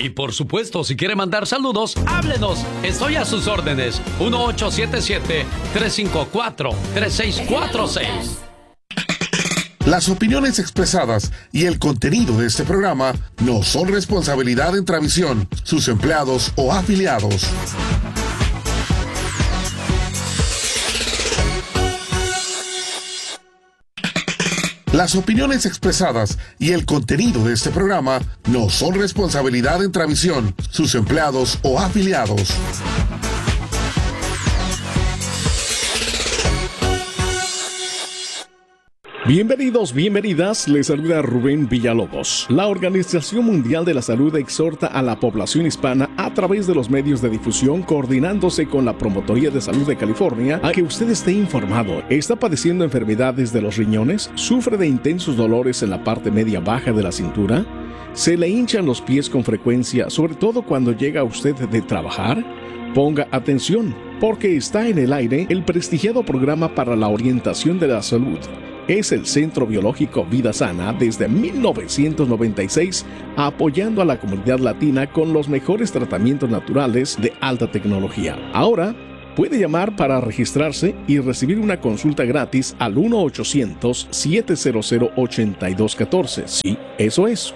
Y por supuesto, si quiere mandar saludos, háblenos. Estoy a sus órdenes. 1877-354-3646. Las opiniones expresadas y el contenido de este programa no son responsabilidad de Intravisión, sus empleados o afiliados. Las opiniones expresadas y el contenido de este programa no son responsabilidad de Intravisión, sus empleados o afiliados. Bienvenidos, bienvenidas, les saluda Rubén Villalobos. La Organización Mundial de la Salud exhorta a la población hispana a través de los medios de difusión, coordinándose con la Promotoría de Salud de California, a que usted esté informado. ¿Está padeciendo enfermedades de los riñones? ¿Sufre de intensos dolores en la parte media baja de la cintura? ¿Se le hinchan los pies con frecuencia, sobre todo cuando llega usted de trabajar? Ponga atención, porque está en el aire el prestigiado programa para la orientación de la salud. Es el Centro Biológico Vida Sana desde 1996, apoyando a la comunidad latina con los mejores tratamientos naturales de alta tecnología. Ahora, puede llamar para registrarse y recibir una consulta gratis al 1-800-700-8214. Sí, eso es,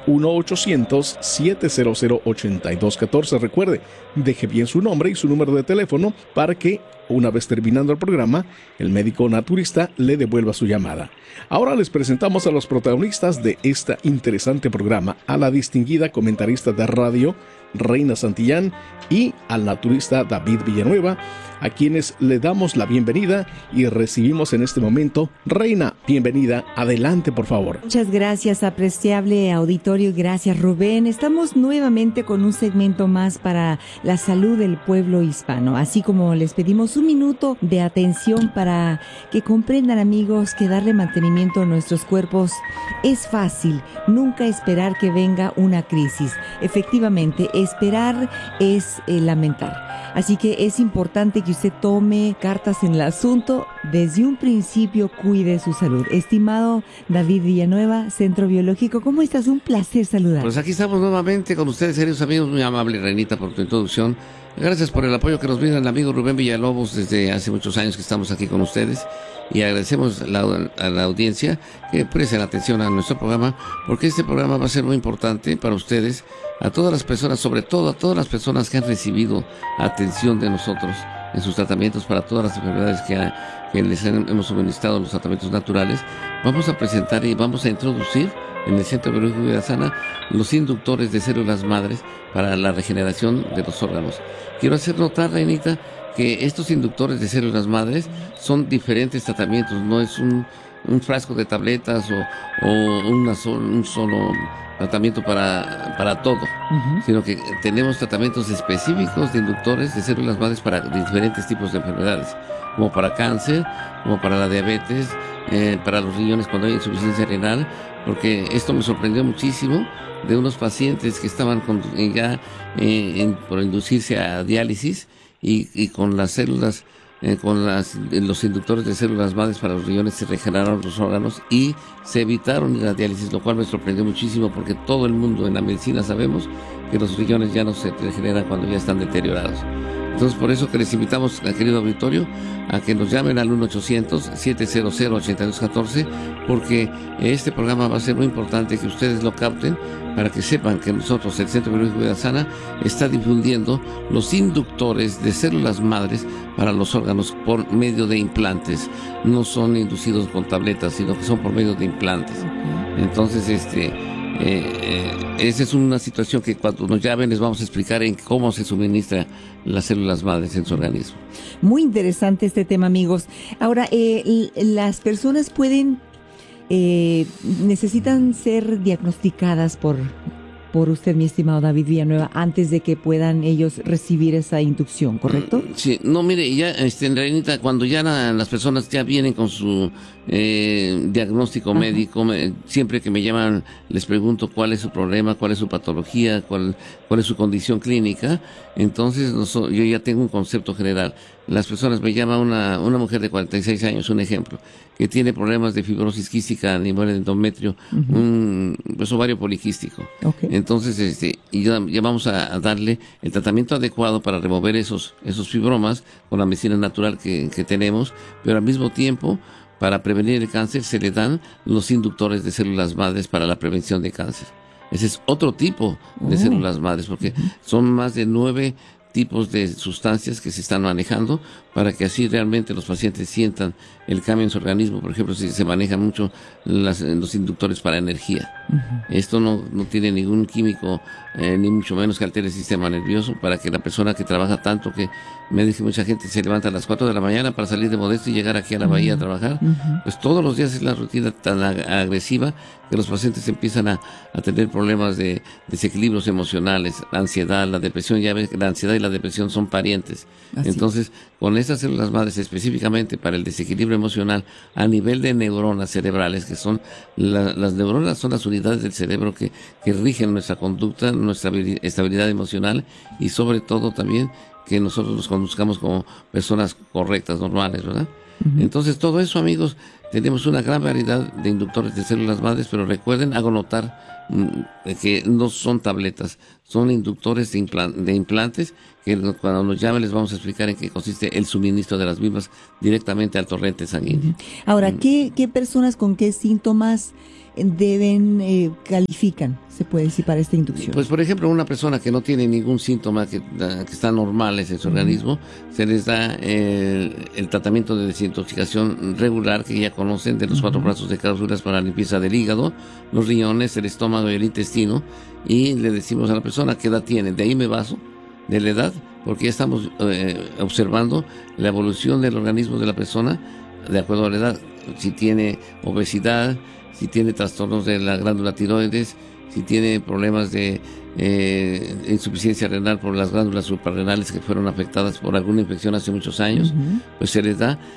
1-800-700-8214. Recuerde, deje bien su nombre y su número de teléfono para que, una vez terminando el programa, el médico naturista le devuelva su llamada. Ahora les presentamos a los protagonistas de este interesante programa, a la distinguida comentarista de radio, Reina Santillán, y al naturista David Villanueva, a quienes le damos la bienvenida y recibimos en este momento. Reina, bienvenida, adelante por favor. Muchas gracias, apreciable auditorio, gracias Rubén. Estamos nuevamente con un segmento más para la salud del pueblo hispano, así como les pedimos un minuto de atención para que comprendan, amigos, que darle mantenimiento a nuestros cuerpos es fácil, nunca esperar que venga una crisis. Efectivamente, esperar es lamentar. Así que es importante que usted tome cartas en el asunto. Desde un principio cuide su salud. Estimado David Villanueva, Centro Biológico, ¿cómo estás? Un placer saludar. Pues aquí estamos nuevamente con ustedes, queridos amigos. Muy amable, Reinita, por tu introducción. Gracias por el apoyo que nos brinda el amigo Rubén Villalobos desde hace muchos años que estamos aquí con ustedes. Y agradecemos a la audiencia que presten atención a nuestro programa, porque este programa va a ser muy importante para ustedes, a todas las personas, sobre todo a todas las personas que han recibido atención de nosotros en sus tratamientos para todas las enfermedades que les hemos suministrado, los tratamientos naturales. Vamos a presentar y vamos a introducir en el Centro Biológico de Vida Sana los inductores de células madres para la regeneración de los órganos. Quiero hacer notar, Reinita, que estos inductores de células madres son diferentes tratamientos, no es un frasco de tabletas o un solo tratamiento para todo, sino que tenemos tratamientos específicos de inductores de células madres para diferentes tipos de enfermedades, como para cáncer, como para la diabetes, para los riñones cuando hay insuficiencia renal, porque esto me sorprendió muchísimo de unos pacientes que estaban por inducirse a diálisis y con las células, los inductores de células madres para los riñones se regeneraron los órganos y se evitaron la diálisis, lo cual me sorprendió muchísimo porque todo el mundo en la medicina sabemos que los riñones ya no se regeneran cuando ya están deteriorados. Entonces, por eso que les invitamos, querido auditorio, a que nos llamen al 1-800-700-8214, porque este programa va a ser muy importante que ustedes lo capten, para que sepan que nosotros, el Centro Biológico de Vida Sana, está difundiendo los inductores de células madres para los órganos por medio de implantes. No son inducidos con tabletas, sino que son por medio de implantes. Entonces, esa es una situación que cuando nos llamen les vamos a explicar en cómo se suministra las células madres en su organismo. Muy interesante este tema, amigos. Ahora, las personas necesitan ser diagnosticadas por usted, mi estimado David Villanueva, antes de que puedan ellos recibir esa inducción, ¿correcto? Sí, no, mire, ya, Reinita, cuando ya las personas ya vienen con su diagnóstico médico, siempre que me llaman les pregunto cuál es su problema, cuál es su patología, cuál es su condición clínica. Entonces yo ya tengo un concepto general. Las personas me llaman una mujer de 46 años, un ejemplo, que tiene problemas de fibrosis quística a nivel de endometrio, un ovario poliquístico. Okay. Entonces, y ya vamos a darle el tratamiento adecuado para remover esos fibromas con la medicina natural que tenemos, pero al mismo tiempo, para prevenir el cáncer, se le dan los inductores de células madres para la prevención de cáncer. Ese es otro tipo de células madres, porque son más de 9 tipos de sustancias que se están manejando para que así realmente los pacientes sientan el cambio en su organismo. Por ejemplo, si se manejan mucho los inductores para energía. Esto no tiene ningún químico, ni mucho menos que altere el sistema nervioso, para que la persona que trabaja tanto, que me dice mucha gente se levanta a las 4 de la mañana para salir de Modesto y llegar aquí a la bahía a trabajar, pues todos los días es la rutina tan agresiva que los pacientes empiezan a tener problemas de desequilibrios emocionales, la ansiedad, la depresión. Ya ves que la ansiedad y la depresión son parientes. Entonces, con estas células madres específicamente para el desequilibrio emocional a nivel de neuronas cerebrales, que son las neuronas son las unidades del cerebro que rigen nuestra conducta, nuestra estabilidad emocional y sobre todo también que nosotros nos conduzcamos como personas correctas, normales, ¿verdad? Entonces, todo eso, amigos, tenemos una gran variedad de inductores de células madres, pero recuerden, hago notar que no son tabletas, son inductores de implantes, que cuando nos llamen les vamos a explicar en qué consiste el suministro de las mismas directamente al torrente sanguíneo. Ahora, ¿qué personas con qué síntomas califican, se puede decir, para esta inducción? Pues, por ejemplo, una persona que no tiene ningún síntoma, que está normales en su organismo, se les da el tratamiento de desintoxicación regular que ya conocen, de los 4 brazos de cápsulas para la limpieza del hígado, los riñones, el estómago y el intestino, y le decimos a la persona qué edad tiene. De ahí me baso, de la edad, porque ya estamos observando la evolución del organismo de la persona de acuerdo a la edad. Si tiene obesidad, si tiene trastornos de la glándula tiroides, si tiene problemas de insuficiencia renal por las glándulas suprarrenales que fueron afectadas por alguna infección hace muchos años, pues se les da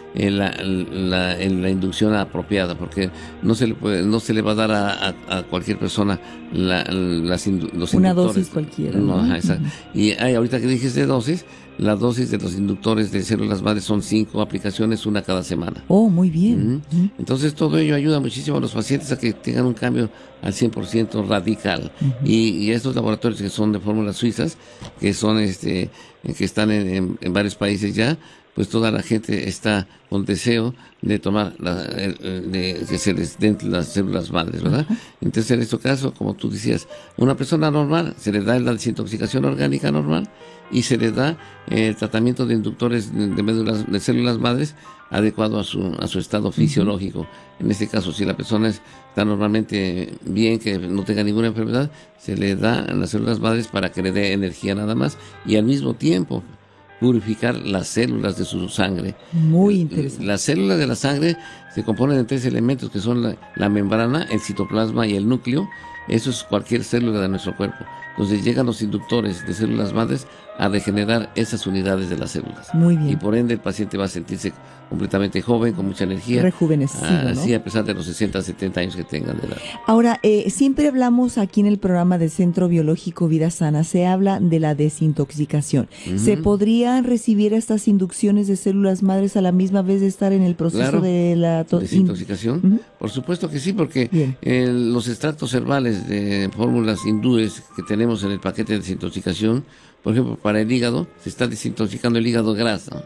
la inducción apropiada, porque no se le va a dar a cualquier persona los inductores. Una dosis cualquiera. No, exacto. Y ahorita que dijiste dosis, la dosis de los inductores de células madres son 5 aplicaciones, una cada semana. Oh, muy bien. Entonces todo ello ayuda muchísimo a los pacientes a que tengan un cambio al 100% radical. Y estos laboratorios que son de fórmulas suizas, que son que están en varios países ya, pues toda la gente está con deseo de tomar de que se les den las células madres, ¿verdad? Entonces, en este caso, como tú decías, una persona normal se le da la desintoxicación orgánica normal y se le da el tratamiento de inductores de células madres adecuado a su estado fisiológico. En este caso, si la persona está normalmente bien, que no tenga ninguna enfermedad, se le da las células madres para que le dé energía nada más y al mismo tiempo purificar las células de su sangre. Muy interesante. Las células de la sangre se componen de 3 elementos que son la membrana, el citoplasma y el núcleo. Eso es cualquier célula de nuestro cuerpo. Entonces llegan los inductores de células madres a regenerar esas unidades de las células. Muy bien. Y por ende el paciente va a sentirse completamente joven, con mucha energía. Rejuvenecido, ¿no? Sí, a pesar de los 60, 70 años que tengan de edad. Ahora, siempre hablamos aquí en el programa del Centro Biológico Vida Sana, se habla de la desintoxicación. ¿Se podrían recibir estas inducciones de células madres a la misma vez de estar en el proceso de la desintoxicación? Por supuesto que sí, porque los extractos herbales de fórmulas hindúes que tenemos en el paquete de desintoxicación, por ejemplo, para el hígado, se está desintoxicando el hígado de grasa,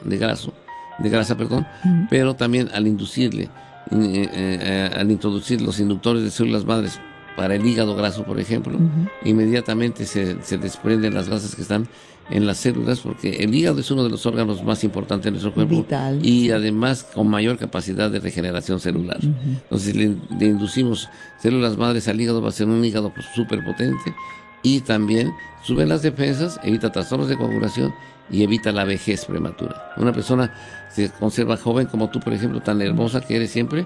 pero también al introducir los inductores de células madres para el hígado graso, por ejemplo, inmediatamente se desprenden las grasas que están en las células, porque el hígado es uno de los órganos más importantes de nuestro cuerpo. Vital. Y además con mayor capacidad de regeneración celular. Entonces, le inducimos células madres al hígado, va a ser un hígado súper potente y también sube las defensas, evita trastornos de coagulación y evita la vejez prematura. Una persona se conserva joven como tú, por ejemplo, tan hermosa que eres siempre.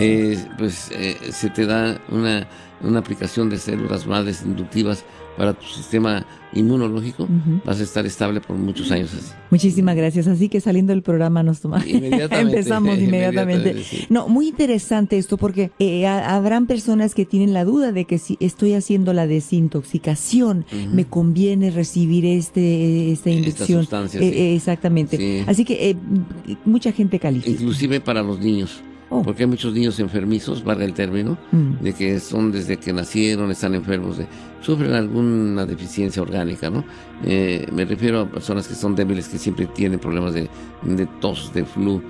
Se te da una aplicación de células madres inductivas para tu sistema inmunológico. Vas a estar estable por muchos años así. Muchísimas gracias. Así que saliendo del programa nos tomamos. Empezamos inmediatamente. Sí. No, muy interesante esto, porque habrán personas que tienen la duda de que si estoy haciendo la desintoxicación, me conviene recibir esta inducción. Esta sustancia, sí. Exactamente. Sí. Así que mucha gente califica. Inclusive para los niños. Oh. Porque hay muchos niños enfermizos, valga el término, de que son desde que nacieron, están enfermos, sufren alguna deficiencia orgánica, ¿no? Me refiero a personas que son débiles, que siempre tienen problemas de tos, de flu,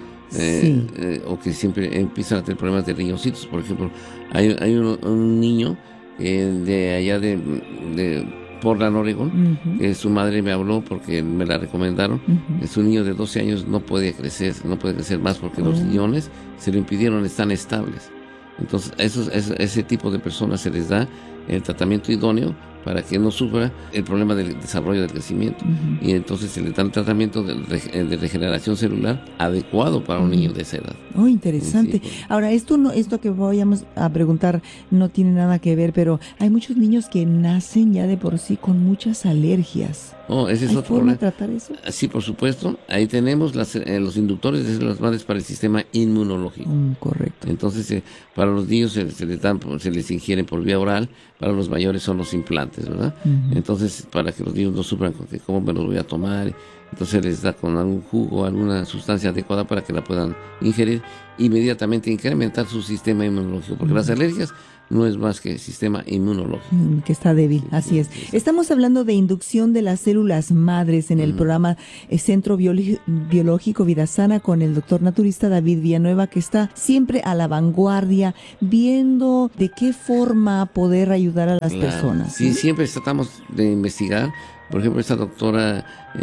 o que siempre empiezan a tener problemas de riñoncitos. Por ejemplo, hay un niño de allá de Portland, Oregon, que su madre me habló porque me la recomendaron. Es un niño de 12 años, no puede crecer más porque los riñones se lo impidieron, están estables. Entonces, ese tipo de personas se les da el tratamiento idóneo para que no sufra el problema del desarrollo del crecimiento. Y entonces se le da el tratamiento de regeneración celular adecuado para un niño de esa edad. Oh, interesante. Sí. Ahora, esto que vayamos a preguntar no tiene nada que ver, pero hay muchos niños que nacen ya de por sí con muchas alergias. Ese es ¿Hay otro forma problema. de tratar eso? Sí, por supuesto. Ahí tenemos los inductores de células madres para el sistema inmunológico. Correcto. Entonces, para los niños se les ingieren por vía oral, para los mayores son los implantes, ¿verdad? Entonces, para que los niños no sufran con que cómo me los voy a tomar, entonces les da con algún jugo, alguna sustancia adecuada para que la puedan ingerir, inmediatamente incrementar su sistema inmunológico, porque las alergias no es más que sistema inmunológico. Que está débil, así es. Estamos hablando de inducción de las células madres en el programa Centro Biológico Vida Sana con el doctor naturista David Villanueva, que está siempre a la vanguardia, viendo de qué forma poder ayudar a las personas. Sí, siempre tratamos de investigar. Por ejemplo, esta doctora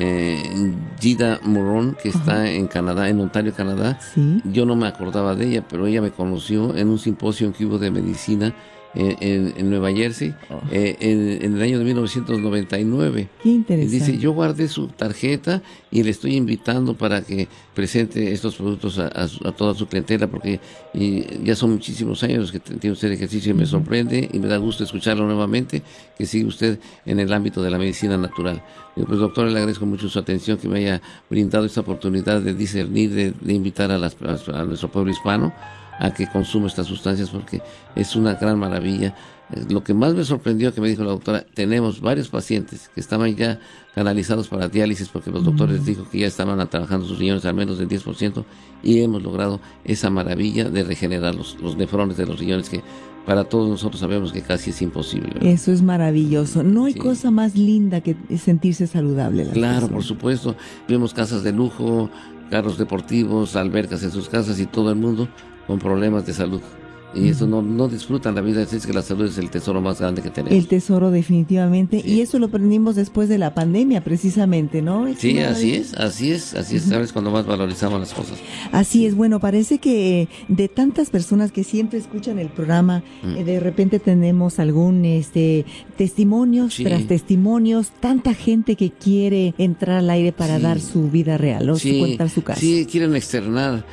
Gida Moron, que está en Canadá, en Ontario, Canadá. Sí. Yo no me acordaba de ella, pero ella me conoció en un simposio que hubo de medicina en Nueva Jersey, en el año de 1999. Qué interesante. Y dice, yo guardé su tarjeta y le estoy invitando para que presente estos productos a toda su clientela, porque ya son muchísimos años que tiene usted ejercicio y me sorprende y me da gusto escucharlo nuevamente, que sigue usted en el ámbito de la medicina natural. Pues doctor, le agradezco mucho su atención, que me haya brindado esta oportunidad de discernir, de invitar a nuestro pueblo hispano a que consuma estas sustancias, porque es una gran maravilla. Lo que más me sorprendió, que me dijo la doctora, tenemos varios pacientes que estaban ya canalizados para diálisis, porque los doctores les dijo que ya estaban trabajando sus riñones al menos del 10%, y hemos logrado esa maravilla de regenerar los nefrones de los riñones, que para todos nosotros sabemos que casi es imposible, ¿verdad? Eso es maravilloso. No hay cosa más linda que sentirse saludable. Claro, por supuesto. Vemos casas de lujo, carros deportivos, albercas en sus casas y todo el mundo con problemas de salud. Y eso no disfrutan la vida. Es que la salud es el tesoro más grande que tenemos. El tesoro, definitivamente. Sí. Y eso lo aprendimos después de la pandemia, precisamente, ¿no? Sí, así es. Sabes cuando más valorizamos las cosas. Así es. Bueno, parece que de tantas personas que siempre escuchan el programa, de repente tenemos algún testimonios tras testimonios, tanta gente que quiere entrar al aire para dar su vida real, o contar su caso. Sí, quieren externar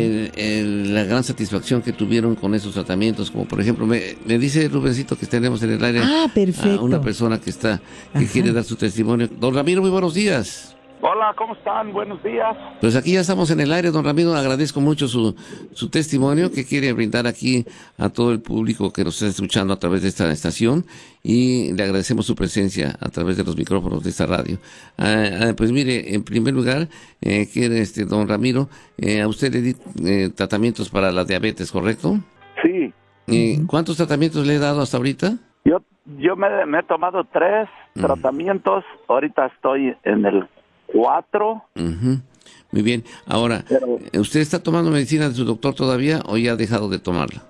la gran satisfacción que tuvieron con esos tratamientos, como por ejemplo, me dice Rubencito que tenemos en el aire perfecto. A una persona que quiere dar su testimonio. Don Ramiro, muy buenos días. Hola, ¿cómo están? Buenos días. Pues aquí ya estamos en el aire, don Ramiro. Agradezco mucho su testimonio que quiere brindar aquí a todo el público que nos está escuchando a través de esta estación, y le agradecemos su presencia a través de los micrófonos de esta radio. Pues mire, en primer lugar, don Ramiro, a usted le di tratamientos para la diabetes, ¿correcto? Sí. ¿Cuántos tratamientos le he dado hasta ahorita? Yo me he tomado 3 tratamientos. Ahorita estoy en el 4. Muy bien. Ahora, ¿usted está tomando medicina de su doctor todavía o ya ha dejado de tomarla?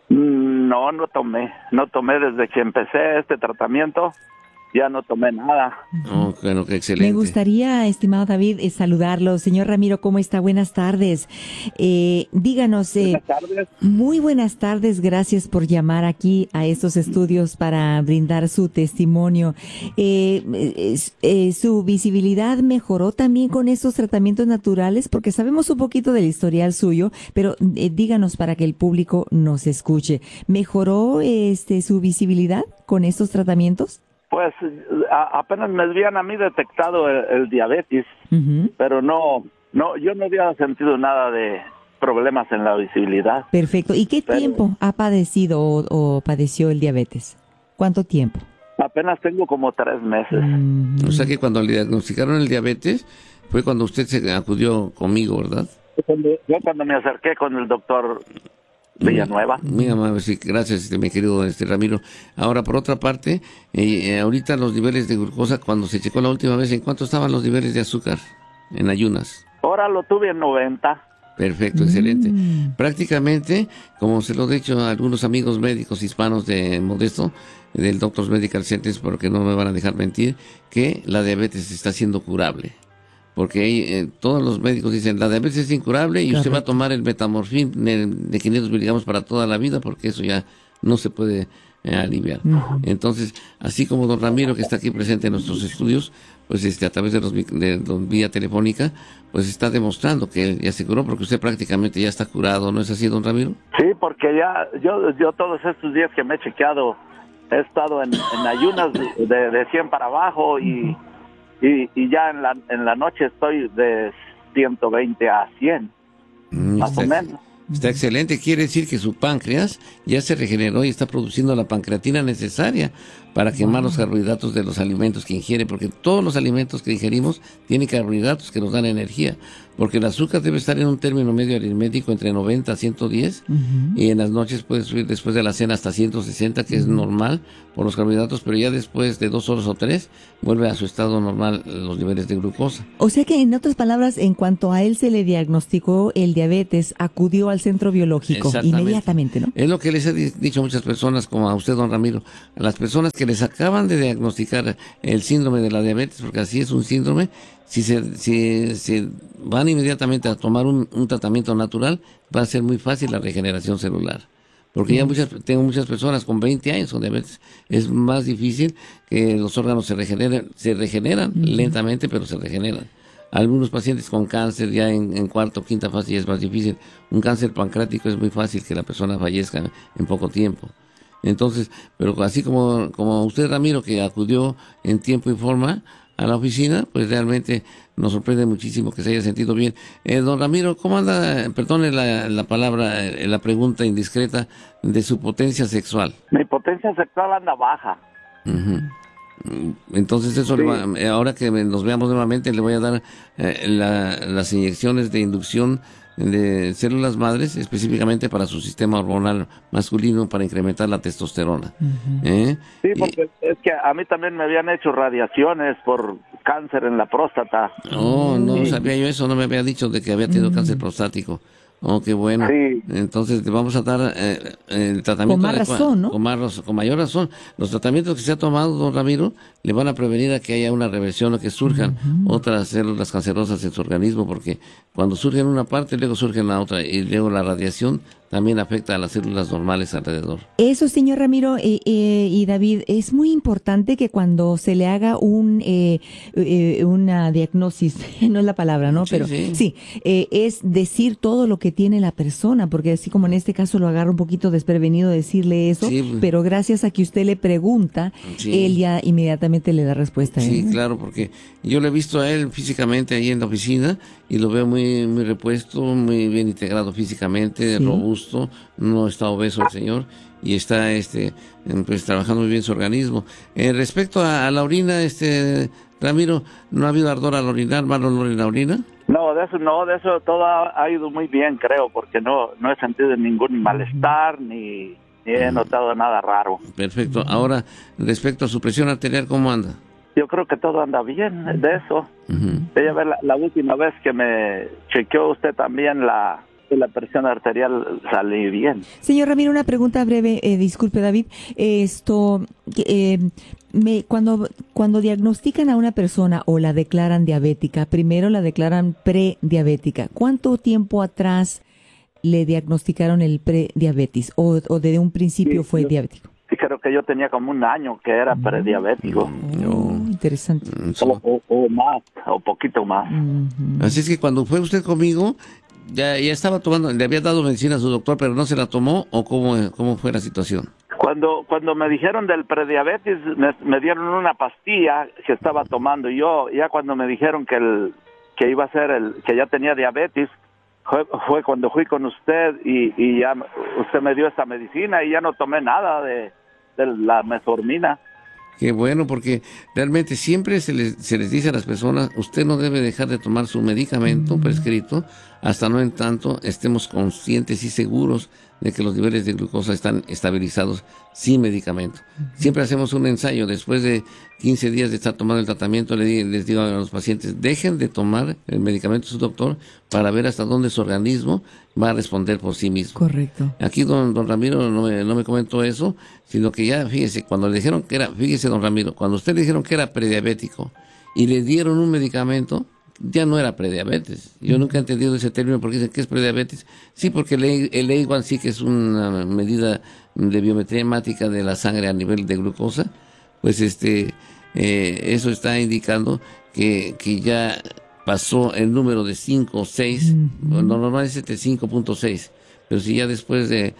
No tomé. No tomé desde que empecé este tratamiento. Ya no tomé nada. Bueno, qué excelente. Me gustaría, estimado David, saludarlo. Señor Ramiro, ¿cómo está? Buenas tardes. Díganos. Buenas tardes. Muy buenas tardes. Gracias por llamar aquí a estos estudios para brindar su testimonio. ¿Su visibilidad mejoró también con estos tratamientos naturales? Porque sabemos un poquito del historial suyo, pero díganos para que el público nos escuche. ¿Mejoró su visibilidad con estos tratamientos? Pues apenas me habían a mí detectado el diabetes, pero no, yo no había sentido nada de problemas en la visibilidad. Perfecto. ¿Y qué tiempo ha padecido o padeció el diabetes? ¿Cuánto tiempo? Apenas tengo como 3 meses. O sea que cuando le diagnosticaron el diabetes fue cuando usted se acudió conmigo, ¿verdad? cuando me acerqué con el doctor Villanueva. Muy amable, sí, gracias, mi querido Ramiro. Ahora, por otra parte, ahorita los niveles de glucosa, cuando se checó la última vez, ¿en cuánto estaban los niveles de azúcar en ayunas? Ahora lo tuve en 90. Perfecto, excelente. Prácticamente, como se lo he dicho a algunos amigos médicos hispanos de Modesto, del Doctors Medical Centers, porque no me van a dejar mentir, que la diabetes está siendo curable. Porque todos los médicos dicen, la diabetes es incurable y usted va a tomar el metamorfín de 500 miligramos para toda la vida, porque eso ya no se puede aliviar. Entonces, así como don Ramiro, que está aquí presente en nuestros estudios, pues a través de vía telefónica, pues está demostrando que él ya se curó, porque usted prácticamente ya está curado, ¿no es así, don Ramiro? Sí, porque ya yo todos estos días que me he chequeado, he estado en ayunas de 100 para abajo y ya en la noche estoy de 120 a 100, más o menos. Está excelente, quiere decir que su páncreas ya se regeneró y está produciendo la pancreatina necesaria para quemar los carbohidratos de los alimentos que ingiere, porque todos los alimentos que ingerimos tienen carbohidratos que nos dan energía, porque el azúcar debe estar en un término medio aritmético entre 90 a 110, y en las noches puede subir después de la cena hasta 160, que es normal por los carbohidratos, pero ya después de 2 horas o 3 vuelve a su estado normal los niveles de glucosa. O sea que, en otras palabras, en cuanto a él se le diagnosticó el diabetes, acudió al centro biológico inmediatamente, ¿no? Es lo que les he dicho a muchas personas, como a usted, don Ramiro, a las personas que les acaban de diagnosticar el síndrome de la diabetes, porque así es un síndrome, si se van inmediatamente a tomar un tratamiento natural, va a ser muy fácil la regeneración celular. Porque ya tengo muchas personas con 20 años con diabetes. Es más difícil que los órganos se regeneran lentamente, pero se regeneran. Algunos pacientes con cáncer ya en cuarta o quinta fase ya es más difícil. Un cáncer pancreático es muy fácil que la persona fallezca en poco tiempo. Entonces, pero así como usted, Ramiro, que acudió en tiempo y forma a la oficina, pues realmente nos sorprende muchísimo que se haya sentido bien. Don Ramiro, ¿cómo anda, perdone la palabra, la pregunta indiscreta, de su potencia sexual? Mi potencia sexual anda baja. Entonces eso sí. Ahora que nos veamos nuevamente, le voy a dar las inyecciones de inducción de células madres, específicamente para su sistema hormonal masculino, para incrementar la testosterona. Sí, porque es que a mí también me habían hecho radiaciones por cáncer en la próstata. Oh, no sabía yo eso, no me había dicho de que había tenido cáncer prostático. Oh, qué bueno. Sí. Entonces te vamos a dar el tratamiento con más razón, ¿no? Con mayor razón. Los tratamientos que se ha tomado, don Ramiro, le van a prevenir a que haya una reversión o que surjan otras células cancerosas en su organismo, porque cuando surge en una parte, luego surge en la otra, y luego la radiación también afecta a las células normales alrededor. Eso, señor Ramiro y David, es muy importante que cuando se le haga una diagnosis, no es la palabra, ¿no? Sí, pero sí, es decir todo lo que tiene la persona, porque así como en este caso lo agarra un poquito desprevenido decirle eso, pero gracias a que usted le pregunta, él ya inmediatamente le da respuesta. Sí, claro, porque yo lo he visto a él físicamente ahí en la oficina y lo veo muy, muy repuesto, muy bien integrado físicamente, robusto, no está obeso el señor y está pues trabajando muy bien su organismo. Respecto a la orina, Ramiro, ¿no ha habido ardor al orinar, mal olor en la orina? No, de eso todo ha ido muy bien, creo, porque no he sentido ningún malestar ni he notado nada raro. Perfecto. Ahora, respecto a su presión arterial, ¿cómo anda? Yo creo que todo anda bien de eso. Ella ve la última vez que me chequeó usted también la presión arterial salí bien. Señor Ramiro, una pregunta breve, disculpe David, cuando diagnostican a una persona o la declaran diabética, primero la declaran prediabética, ¿cuánto tiempo atrás le diagnosticaron el prediabetes o desde un principio fue diabético? Sí, creo que yo tenía como un año que era prediabético. Interesante. O más, o poquito más. Así es que cuando fue usted conmigo, ya estaba tomando, le había dado medicina a su doctor, pero no se la tomó, ¿o cómo fue la situación? Cuando me dijeron del prediabetes, me dieron una pastilla que estaba tomando, y yo, ya cuando me dijeron que iba a ser que ya tenía diabetes, fue cuando fui con usted y ya usted me dio esta medicina y ya no tomé nada de la metformina. Qué bueno, porque realmente siempre se les dice a las personas, usted no debe dejar de tomar su medicamento prescrito hasta no en tanto estemos conscientes y seguros de que los niveles de glucosa están estabilizados sin medicamento. Siempre hacemos un ensayo, después de 15 días de estar tomando el tratamiento, les digo a los pacientes, dejen de tomar el medicamento de su doctor para ver hasta dónde su organismo va a responder por sí mismo. Correcto. Aquí don Ramiro no me comentó eso, sino que ya, fíjese, cuando le dijeron que era, fíjese don Ramiro, cuando usted le dijeron que era prediabético y le dieron un medicamento, ya no era prediabetes. Yo nunca he entendido ese término porque dicen que es prediabetes. Sí, porque el A1C, que es una medida de biometría hemática de la sangre a nivel de glucosa, pues eso está indicando que ya pasó el número de 5 o 6, normalmente es de 5.6, pero si ya después de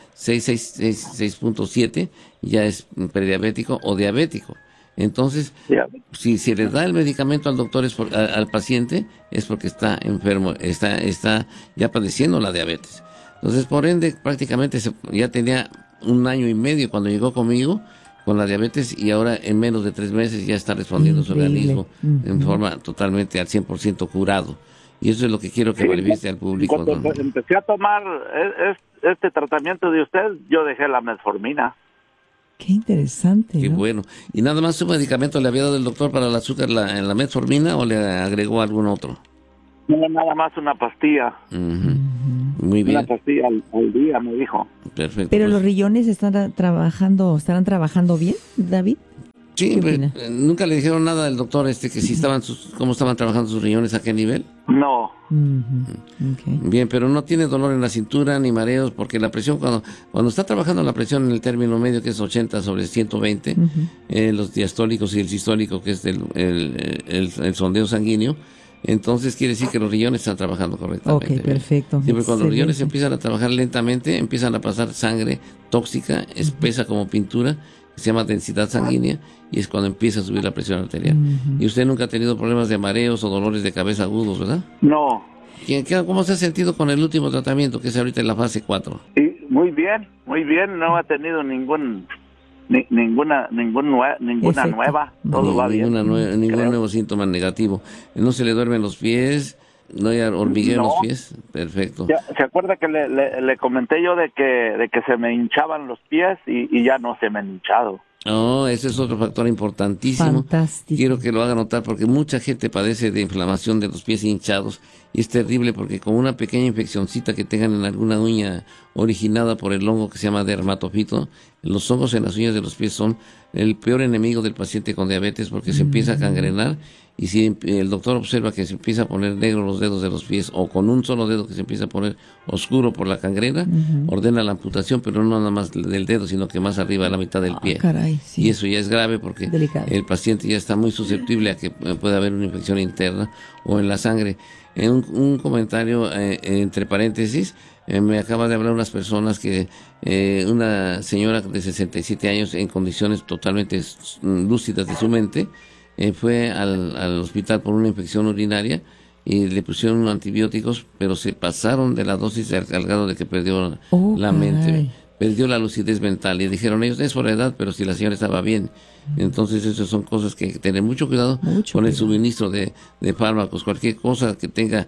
6.7 ya es prediabético o diabético. Entonces, si se le da el medicamento al doctor, al paciente, es porque está enfermo, está ya padeciendo la diabetes. Entonces, por ende, prácticamente ya tenía 1 año y medio cuando llegó conmigo con la diabetes y ahora en menos de 3 meses ya está respondiendo su organismo en forma totalmente al 100% curado. Y eso es lo que quiero que manifieste al público. Cuando empecé a tomar este tratamiento de usted, yo dejé la metformina. Qué interesante. Qué ¿no? bueno. ¿Y nada más su medicamento le había dado el doctor para el azúcar, la metformina, o le agregó algún otro? No, nada más una pastilla. Muy bien. Una pastilla al día, me dijo. Perfecto. Pero pues. los riñones estarán trabajando bien, David. Sí, nunca le dijeron nada al doctor que si cómo estaban trabajando sus riñones, a qué nivel. No. Okay. Bien, pero no tiene dolor en la cintura ni mareos, porque la presión, cuando está trabajando la presión en el término medio, que es 80/120, los diastólicos y el sistólico, que es el sondeo sanguíneo, entonces quiere decir que los riñones están trabajando correctamente. Ok, perfecto. Siempre cuando los riñones Excelente. empiezan a trabajar lentamente, empiezan a pasar sangre tóxica, espesa como pintura, que se llama densidad sanguínea, y es cuando empieza a subir la presión arterial. Y usted nunca ha tenido problemas de mareos o dolores de cabeza agudos, ¿verdad? No. ¿Cómo se ha sentido con el último tratamiento, que es ahorita en la fase 4? Y muy bien. No ha tenido ninguna nueva. Todo va bien. Ningún nuevo síntoma negativo. ¿No se le duermen los pies? ¿No hay hormigueo en los pies? Perfecto. ¿Se acuerda que le comenté yo de que se me hinchaban los pies y ya no se me han hinchado? Oh, ese es otro factor importantísimo. Fantástico. Quiero que lo haga notar porque mucha gente padece de inflamación de los pies hinchados y es terrible porque con una pequeña infeccioncita que tengan en alguna uña originada por el hongo que se llama dermatofito, los hongos en las uñas de los pies son el peor enemigo del paciente con diabetes porque se empieza a gangrenar, y si el doctor observa que se empieza a poner negro los dedos de los pies o con un solo dedo que se empieza a poner oscuro por la gangrena, ordena la amputación, pero no nada más del dedo, sino que más arriba, a la mitad del pie. Caray, sí. Y eso ya es grave porque el paciente ya está muy susceptible a que pueda haber una infección interna o en la sangre. En un comentario entre paréntesis, me acaba de hablar unas personas que una señora de 67 años en condiciones totalmente lúcidas de su mente fue al hospital por una infección urinaria y le pusieron antibióticos, pero se pasaron de la dosis al grado de que perdió la mente, perdió la lucidez mental, y dijeron ellos, es por la edad, pero si la señora estaba bien. Entonces esas son cosas que hay que tener mucho cuidado con el suministro de fármacos. Cualquier cosa que tenga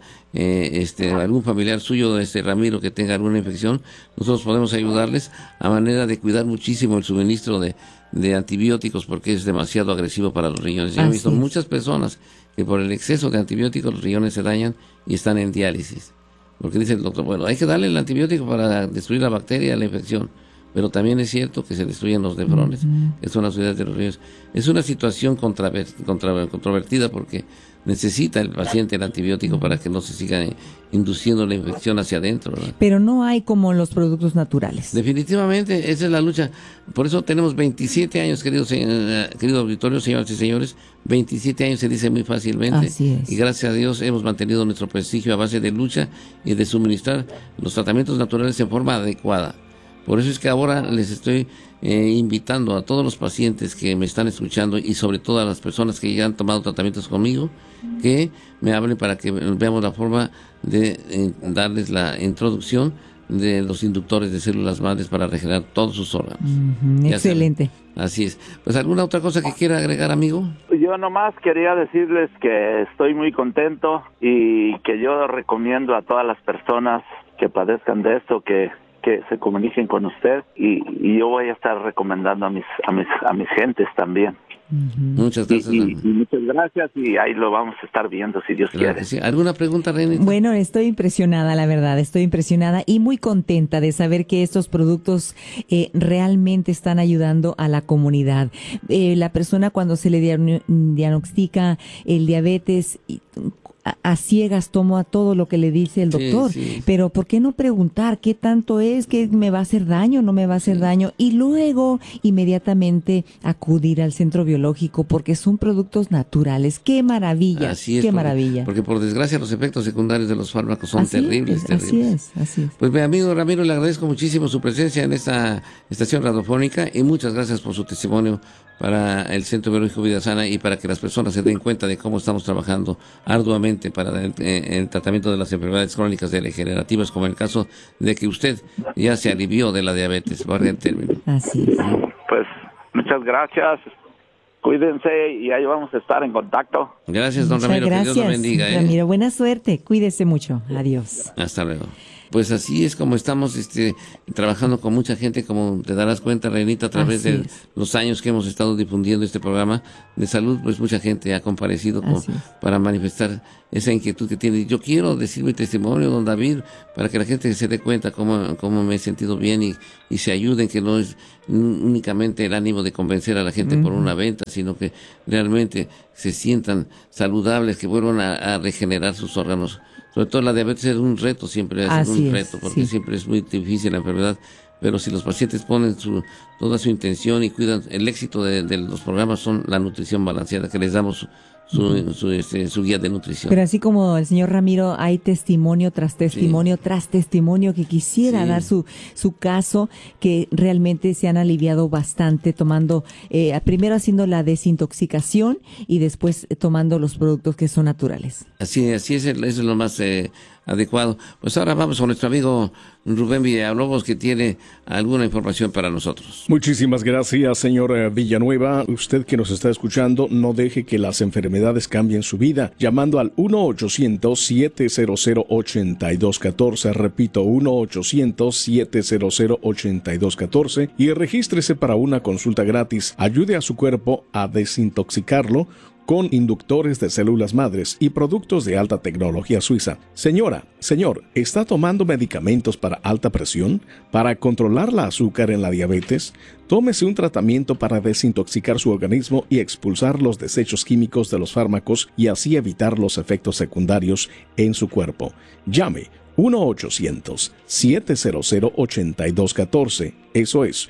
algún familiar suyo, Ramiro, que tenga alguna infección, nosotros podemos ayudarles a manera de cuidar muchísimo el suministro de antibióticos, porque es demasiado agresivo para los riñones. Yo he visto muchas personas que por el exceso de antibióticos los riñones se dañan y están en diálisis, porque dice el doctor, bueno, hay que darle el antibiótico para destruir la bacteria, la infección, pero también es cierto que se destruyen los nefrones, que son las unidades de los riñones. Es una situación controvertida porque necesita el paciente el antibiótico para que no se siga induciendo la infección hacia adentro, ¿verdad? Pero no hay como los productos naturales. Definitivamente, esa es la lucha. Por eso tenemos 27 años, querido auditorio, señoras y señores. 27 años se dice muy fácilmente. Así es. Y gracias a Dios hemos mantenido nuestro prestigio a base de lucha y de suministrar los tratamientos naturales en forma adecuada. Por eso es que ahora les estoy invitando a todos los pacientes que me están escuchando, y sobre todo a las personas que ya han tomado tratamientos conmigo, que me hablen para que veamos la forma de darles la introducción de los inductores de células madres para regenerar todos sus órganos. Excelente. Así es. Pues, ¿alguna otra cosa que quiera agregar, amigo? Yo nomás quería decirles que estoy muy contento y que yo recomiendo a todas las personas que padezcan de esto que se comuniquen con usted y yo voy a estar recomendando a mis gentes también. Muchas gracias. Y muchas gracias y ahí lo vamos a estar viendo si Dios quiere. Sí. ¿Alguna pregunta, Renita? Bueno, estoy impresionada, la verdad, estoy impresionada y muy contenta de saber que estos productos realmente están ayudando a la comunidad. La persona cuando se le diagnostica el diabetes, a ciegas toma todo lo que le dice el doctor, pero ¿por qué no preguntar qué tanto es, qué me va a hacer daño, no me va a hacer daño? Y luego inmediatamente acudir al centro biológico porque son productos naturales. ¡Qué maravilla! Así es, maravilla! Porque por desgracia los efectos secundarios de los fármacos son terribles. Así es. Pues mi amigo Ramiro, le agradezco muchísimo su presencia en esta estación radiofónica y muchas gracias por su testimonio para el Centro Biológico Vida Sana y para que las personas se den cuenta de cómo estamos trabajando arduamente para el tratamiento de las enfermedades crónicas degenerativas, como el caso de que usted ya se alivió de la diabetes, valga el término. Así es. Pues muchas gracias, cuídense y ahí vamos a estar en contacto. Gracias, don Muchas Ramiro, gracias, que Dios lo bendiga. Ramiro, buena suerte, cuídese mucho, adiós. Hasta luego. Pues así es como estamos trabajando con mucha gente, como te darás cuenta, Reinita, a través de los años que hemos estado difundiendo este programa de salud, pues mucha gente ha comparecido para manifestar esa inquietud que tiene. Yo quiero decir mi testimonio, don David, para que la gente se dé cuenta cómo me he sentido bien y se ayuden, que no es únicamente el ánimo de convencer a la gente por una venta, sino que realmente se sientan saludables, que vuelvan a regenerar sus órganos. Sobre todo la diabetes es un reto, siempre es un reto, porque siempre es muy difícil la enfermedad, pero si los pacientes ponen toda su intención y cuidan, el éxito de los programas son la nutrición balanceada, que les damos su guía de nutrición. Pero así como el señor Ramiro, hay testimonio tras testimonio tras testimonio que quisiera dar su caso, que realmente se han aliviado bastante tomando, primero haciendo la desintoxicación y después tomando los productos que son naturales. Así es, eso es lo más adecuado. Pues ahora vamos con nuestro amigo Rubén Villalobos, que tiene alguna información para nosotros. Muchísimas gracias, señor Villanueva. Usted que nos está escuchando, no deje que las enfermedades cambien su vida. Llamando al 1-800-700-8214, repito, 1-800-700-8214 y regístrese para una consulta gratis. Ayude a su cuerpo a desintoxicarlo con inductores de células madres y productos de alta tecnología suiza. Señora, señor, ¿está tomando medicamentos para alta presión? ¿Para controlar la azúcar en la diabetes? Tómese un tratamiento para desintoxicar su organismo y expulsar los desechos químicos de los fármacos y así evitar los efectos secundarios en su cuerpo. Llame 1-800-700-8214. Eso es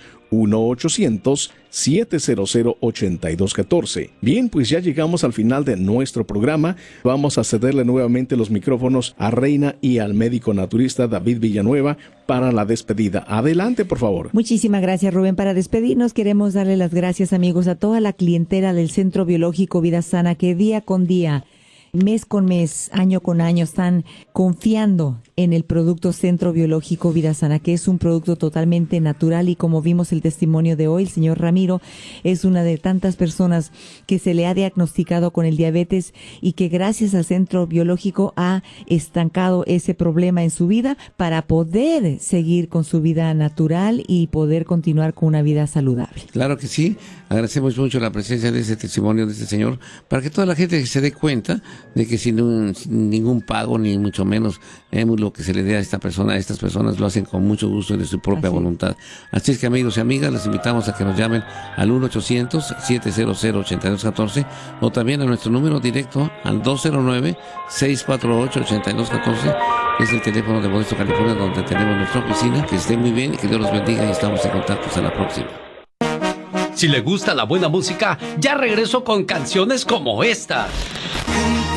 1-800-700-8214. Bien, pues ya llegamos al final de nuestro programa. Vamos a cederle nuevamente los micrófonos a Reina y al médico naturista David Villanueva para la despedida. Adelante, por favor. Muchísimas gracias, Rubén. Para despedirnos, queremos darle las gracias, amigos, a toda la clientela del Centro Biológico Vida Sana que día con día, mes con mes, año con año, están confiando en el producto Centro Biológico Vida Sana, que es un producto totalmente natural y como vimos el testimonio de hoy, el señor Ramiro es una de tantas personas que se le ha diagnosticado con el diabetes y que gracias al Centro Biológico ha estancado ese problema en su vida para poder seguir con su vida natural y poder continuar con una vida saludable. Claro que sí, agradecemos mucho la presencia de ese testimonio de este señor, para que toda la gente se dé cuenta de que sin ningún pago, ni mucho menos lo que se le dé a estas personas lo hacen con mucho gusto y de su propia voluntad. Así es que, amigos y amigas, les invitamos a que nos llamen al 1-800-700-8214 o también a nuestro número directo al 209-648-8214, que es el teléfono de Modesto, California, donde tenemos nuestra oficina. Que estén muy bien y que Dios los bendiga y estamos en contacto. Hasta la próxima. Si le gusta la buena música, ya regreso con canciones como esta.